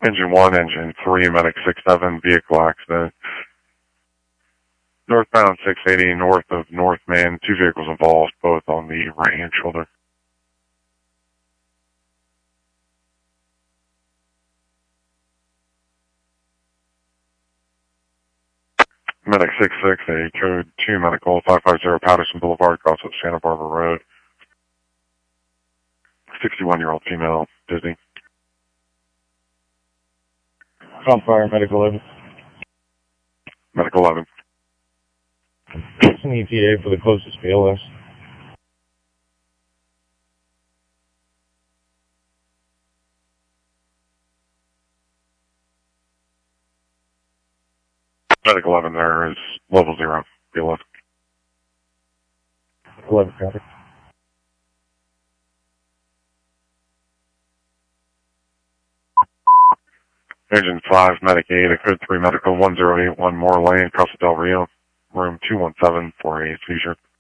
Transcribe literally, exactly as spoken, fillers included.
Engine one, engine three, medic six seven, vehicle accident. Northbound six eighty, north of North Main, two vehicles involved, both on the right-hand shoulder. Medic six six, a code two medical, five five zero Patterson Boulevard, across of Santa Barbara Road. sixty-one-year-old female, Disney. On fire, medic eleven. Medic eleven. It's an E T A for the closest B L S. Medic eleven there is level zero, B L S. eleven, copy. Engine five, medic eight, a code three medical, one zero eight one Moore Lane, across the Del Rio, room two one seven for a seizure.